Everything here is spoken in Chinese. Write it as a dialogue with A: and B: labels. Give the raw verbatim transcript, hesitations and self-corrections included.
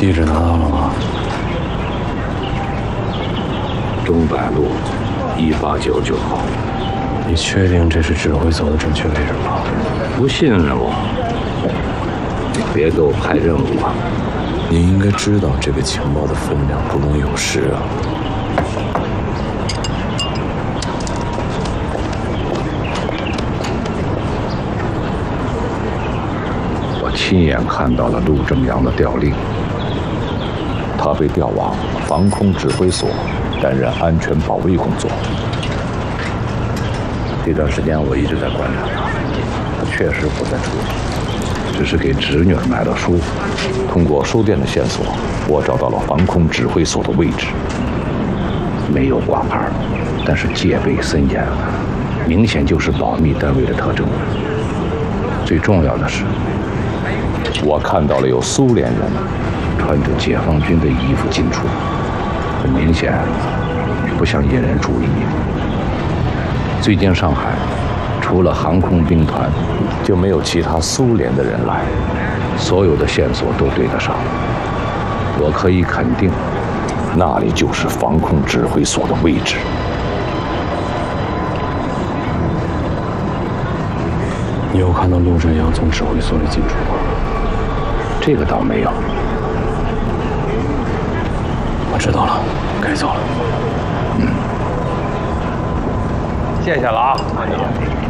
A: 地址拿到了吗？
B: 中百路一八九九号。
A: 你确定这是指挥所的正确位置吗？
B: 不信任我，别给我派任务啊！
A: 你应该知道这个情报的分量不容有失啊。
B: 我亲眼看到了陆正阳的调令，他被调往防空指挥所担任安全保卫工作。这段时间我一直在观察他，他确实不在处里，只是给侄女儿买了书。通过书店的线索，我找到了防空指挥所的位置。没有挂牌，但是戒备森严，明显就是保密单位的特征。最重要的是，我看到了有苏联人穿着解放军的衣服进出，很明显不想引人注意。最近上海除了航空兵团，就没有其他苏联的人来，所有的线索都对得上。我可以肯定，那里就是防空指挥所的位置。
A: 你有看到陆正阳从指挥所里进出吗？
B: 这个倒没有。
A: 我知道了，该走了。
B: 嗯。
C: 谢谢了啊。